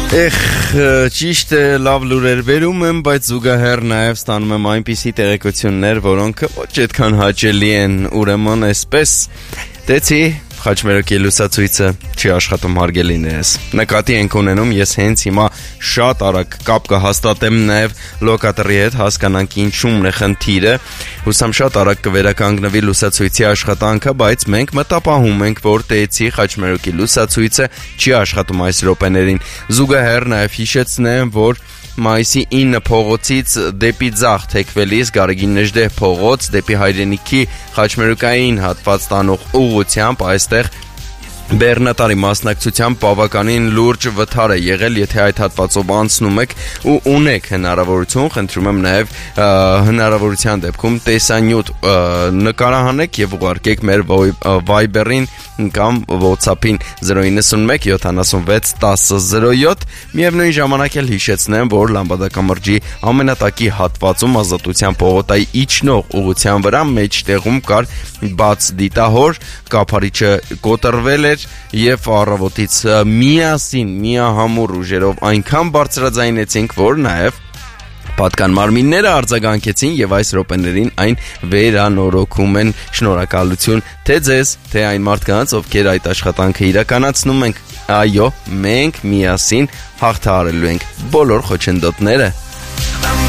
Ճիշտ է, լավ լուրեր բերում եմ, բայց զուգահեռ նաև ստանում եմ այնպիսի տեղեկություններ, որոնք ոչ այդքան հաճելի են, ուրեմն այսպես դեցի խաչմերուկի լուսացույցը չի աշխատում, հարգելիներս։ Նկատի ենք ունենում, ես հենց հիմա շատ արագ կապ կհաստատեմ նաև լոկատորի հետ, հասկանանք ինչումն է խնդիրը։ Հուսամ շատ արագ կվերականգնվի լուսացույցի աշխատանքը, բայց մենք մտապահում ենք, որ դեցի խաչմերուկի լուսացույցը չի աշխատում այս րոպեներին։ Զուգահեռ նաև հիշեցնեմ, որ մայիսի 9 փողոցից դեպի ձախ թեքվելիս Գարեգին Նժդեհ փողոց դեպի հայրենիքի խաչմերուկային հատված տանող ուղղությամբ այստեղ Բեռնատարի մասնակցությամբ բավականին լուրջ վթար է եղել, եթե այդ հատվածով անցնում եք ու ունեք հնարավորություն, խնդրում եմ նաև հնարավորության դեպքում տեսանյութ նկարահանեք եւ ուղարկեք մեր Viber-ին կամ WhatsApp-ին 091 76 1007 միևնույն ժամանակ էլ հիշեցնեմ, որ Լամբադակամրջի ամենատակի հատվածում Ազատության պողոտայի իջնող ուղղության վրա մեջտեղում կար բաց դիտահոր, կափարիչը կոտրվել էր եւ առավոտից միասին միահամուռ ուժերով այնքան բարձրաձայնեցինք, որ նաեւ պատկան մարմինները արձագանքեցին եւ այս րոպեներին այն վերանորոգում են։ Շնորհակալություն թե ձեզ, թե այն մարդկանց, ովքեր այդ աշխատանքը իրականացնում են։ Այո, մենք միասին հաղթահարելու ենք բոլոր խոչընդոտները։